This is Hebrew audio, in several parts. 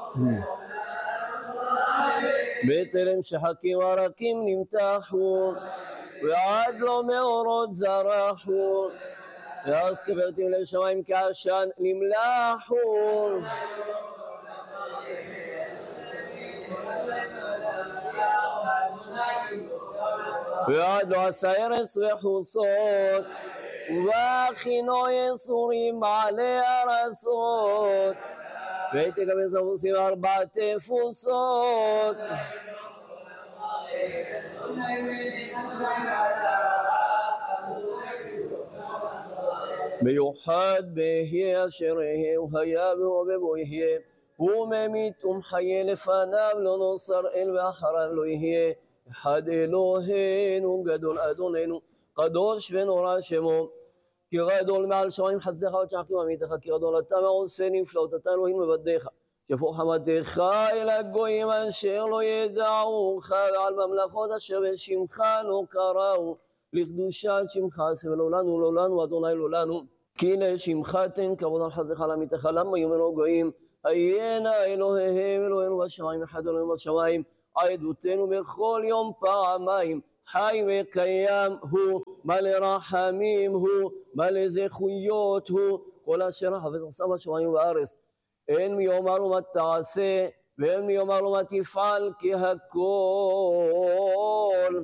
בטרם שחקים ורקים נמתחו, ועד לא מאורות זרחו, ואז כברתים לב שמיים כעשן נמלחו. ועד לא עשה ארס וחוצות, ובכינו יסורים מעלה ארסות, ותקבל זבוסים 4 תפוסות. מיוחד בהיה אשר יהיה, והיה והווה בו יהיה, הוא ממית ומחיה, לפניו לא נוסר אל ואחריו לא יהיה. אחד אלוהינו גדול אדוננו, קדוש ונורא שמו, כי גדול מעל שמיים חסדך ותשחקים עמיתך, כי גדול אתה מעושה נפלאות, אתה אלוהים מבדיך, שפוך חמתך אל הגויים אשר לא ידעוך, ועל ממלכות אשר בשמך לא קראו, לקדושת שמך עשה ולעולנו לעולנו אדוני לעולנו. כי לשמך תן כבוד על חסדך על עמיתך, למה יאמרו גויים היינה אלוהיהם אלוהינו בשמיים, אחד אלוהינו בשמיים, עדותנו בכל יום פעמיים, חי וקיים הוא, מלא רחמים הוא, מלא זכויות הוא, כל אשר חפץ עשה בשמיים ובארץ. אין מי יאמר ומה תעשה, ואין מי יאמר ומה תפעל, כי הכל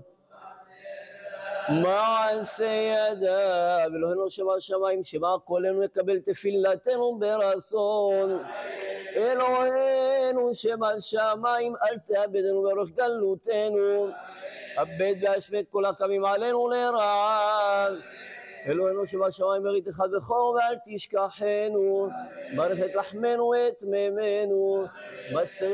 מעשה ידיו. אלוהינו שבשמיים, שמע קולנו יקבל תפילתנו ברצון. אלוהינו שבשמיים, אל תאבדנו ברוך גלותנו, אבד והשמד כל הקמים עלינו לרעה. אלוהינו שבשמיים, בריתך בכור ואל תשכחנו, ברך את לחמנו ואת מימינו,